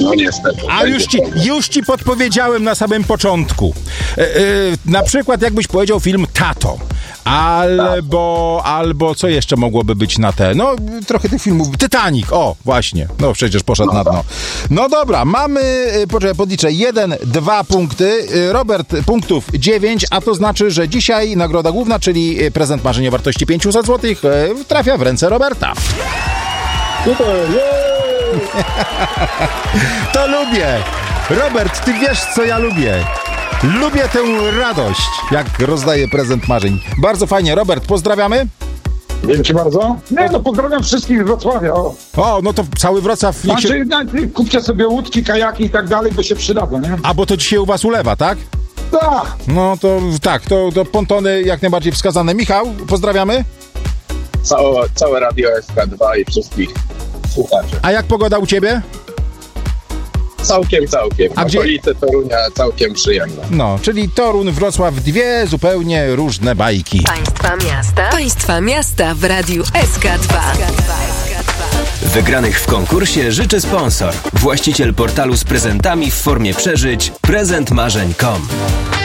No niestety. A już ci podpowiedziałem na samym początku. Na przykład jakbyś powiedział film Tato. Albo co jeszcze mogłoby być na te? No, trochę tych filmów. Titanic, o, właśnie. No, przecież poszedł na dno. No dobra, mamy, poczekaj, podliczę. 1, 2 punkty. Robert punktów 9, a to znaczy, że dzisiaj nagroda główna, czyli prezent marzeń o wartości 500 zł, trafia w ręce Roberta. To lubię. Robert, ty wiesz, co ja lubię. Lubię tę radość, jak rozdaję prezent marzeń. Bardzo fajnie. Robert, pozdrawiamy. Dzięki bardzo. Nie, no pozdrawiam wszystkich z Wrocławia. O, no to cały Wrocław... Kupcie sobie łódki, kajaki i tak dalej, bo się przydadzą, nie? A bo to dzisiaj u was ulewa, tak? Tak. No to tak, to pontony jak najbardziej wskazane. Michał, pozdrawiamy. Całe Radio SK2 i wszystkich słuchaczy. A jak pogoda u ciebie? Całkiem. A gdzie? Okolice Torunia całkiem przyjemne. No, czyli Toruń, Wrocław, dwie zupełnie różne bajki. Państwa miasta w Radiu SK2. Wygranych w konkursie życzy sponsor. Właściciel portalu z prezentami w formie przeżyć prezentmarzeń.com.